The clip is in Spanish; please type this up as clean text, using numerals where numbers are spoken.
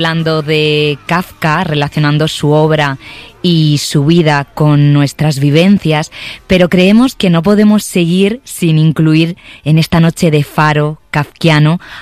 Hablando de Kafka, relacionando su obra y su vida con nuestras vivencias, pero creemos que no podemos seguir sin incluir en esta noche de faro kafkiano